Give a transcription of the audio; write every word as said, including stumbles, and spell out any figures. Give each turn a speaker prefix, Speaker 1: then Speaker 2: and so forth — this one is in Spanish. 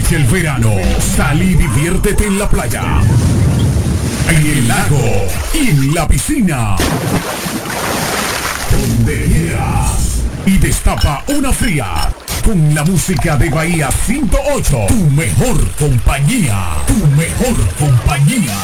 Speaker 1: Aprovecha el verano. Sal y diviértete en la playa, en el lago y en la piscina. Donde quieras. Y destapa una fría con la música de Bahía ciento ocho. Tu mejor compañía. Tu mejor compañía.